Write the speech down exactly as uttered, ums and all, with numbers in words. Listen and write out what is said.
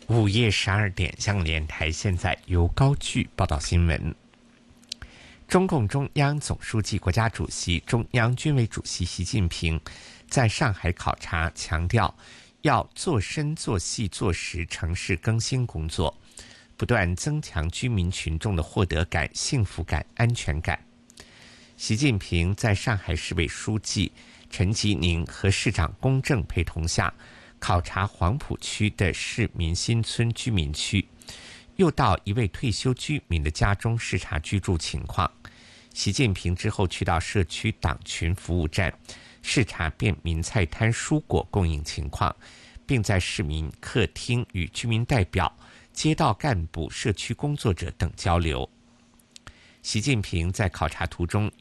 午夜十二点，香港电台现在由高炬报道新闻。中共中央总书记、国家主席、中央军委主席习近平在上海考察，强调要做深做细做实城市更新工作，不断增强居民群众的获得感、幸福感、安全感。习近平在上海市委书记陈吉宁和市长龚正陪同下，考察黄浦区的市民新村居民区，又到一位退休居民的家中视察居住情况。习近平之后去到社区党群服务站，视察便民菜摊蔬果供应情况，并在市民客厅与居民代表、街道干部、社区工作者等交流。习近平在考察途中